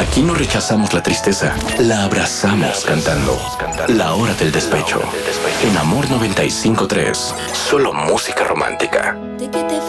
Aquí no rechazamos la tristeza, la abrazamos cantando. La hora del despecho. En Amor 95.3. Solo música romántica.